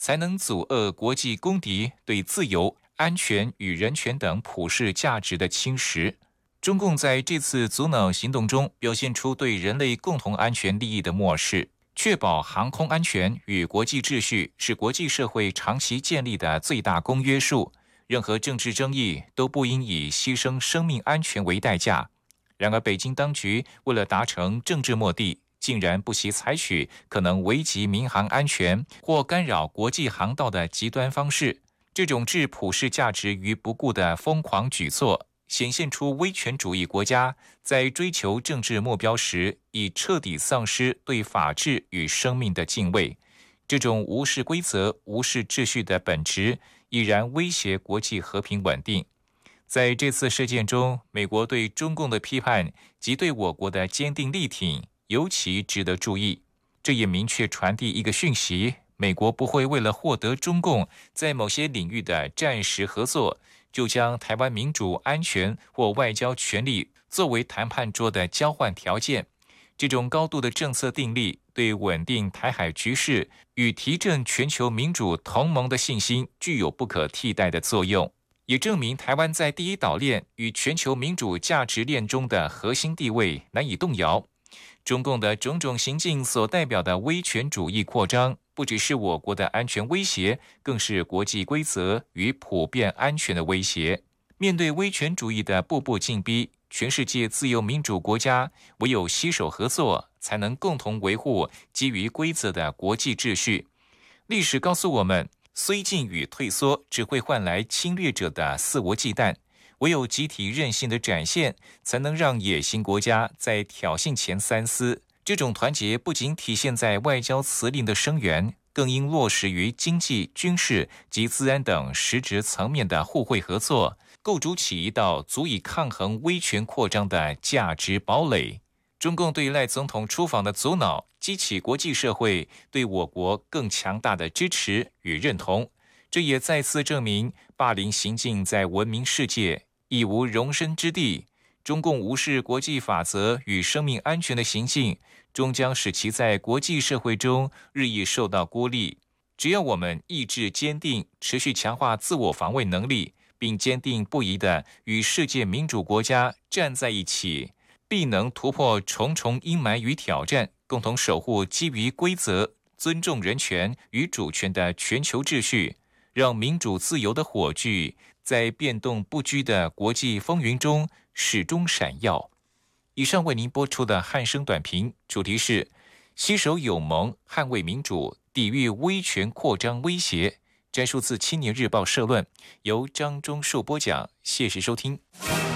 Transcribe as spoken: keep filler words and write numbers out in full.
才能阻遏国际公敌对自由、安全与人权等普世价值的侵蚀。中共在这次阻挠行动中表现出对人类共同安全利益的漠视。确保航空安全与国际秩序是国际社会长期建立的最大公约数，任何政治争议都不应以牺牲生命安全为代价。然而，北京当局为了达成政治目的，竟然不惜采取可能危及民航安全或干扰国际航道的极端方式。这种置普世价值于不顾的疯狂举措，显现出威权主义国家在追求政治目标时已彻底丧失对法治与生命的敬畏。这种无视规则、无视秩序的本质，已然威胁国际和平稳定。在这次事件中，美国对中共的批判及对我国的坚定力挺尤其值得注意。这也明确传递一个讯息：美国不会为了获得中共在某些领域的暂时合作，就将台湾民主、安全或外交权利作为谈判桌的交换条件。这种高度的政策定力，对稳定台海局势与提振全球民主同盟的信心具有不可替代的作用，也证明台湾在第一岛链与全球民主价值链中的核心地位难以动摇。中共的种种行径所代表的威权主义扩张，不只是我国的安全威胁，更是国际规则与普遍安全的威胁。面对威权主义的步步进逼，全世界自由民主国家唯有携手合作，才能共同维护基于规则的国际秩序。历史告诉我们，绥靖与退缩只会换来侵略者的肆无忌惮，唯有集体韧性的展现，才能让野心国家在挑衅前三思。这种团结不仅体现在外交辞令的声援，更应落实于经济、军事及资安等实质层面的互惠合作，构筑起一道足以抗衡威权扩张的价值堡垒。中共对赖总统出访的阻挠，激起国际社会对我国更强大的支持与认同。这也再次证明，霸凌行径在文明世界已无容身之地。中共无视国际法则与生命安全的行径，终将使其在国际社会中日益受到孤立。只要我们意志坚定，持续强化自我防卫能力，并坚定不移地与世界民主国家站在一起，必能突破重重阴霾与挑战，共同守护基于规则、尊重人权与主权的全球秩序，让民主自由的火炬在变动不居的国际风云中始终闪耀。以上为您播出的汉声短评，主题是携手友盟，捍卫民主，抵御威权扩张威胁。摘述自《青年日报》社论，由张忠树播讲。谢谢收听。